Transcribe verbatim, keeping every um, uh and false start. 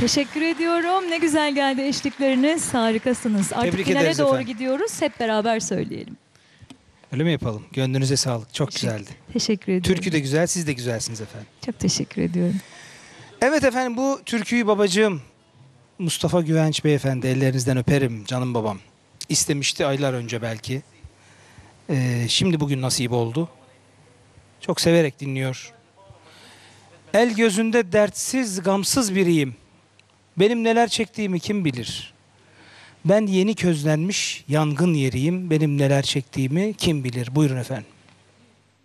Teşekkür ediyorum. Ne güzel geldi eşlikleriniz. Harikasınız. Artık Tebrik finale ederiz doğru efendim. gidiyoruz. Hep beraber söyleyelim. Öyle mi yapalım? Gönlünüze sağlık. Çok Teşekkür- güzeldi. Teşekkür ediyorum. Türkü de güzel, siz de güzelsiniz efendim. Çok teşekkür ediyorum. Evet efendim, bu türküyü babacığım Mustafa Güvenç beyefendi, ellerinizden öperim canım babam. İstemişti aylar önce belki. Ee, şimdi bugün nasip oldu. Çok severek dinliyor. El gözünde dertsiz, gamsız biriyim. Benim neler çektiğimi kim bilir? Ben yeni közlenmiş yangın yeriyim. Benim neler çektiğimi kim bilir? Buyurun efendim.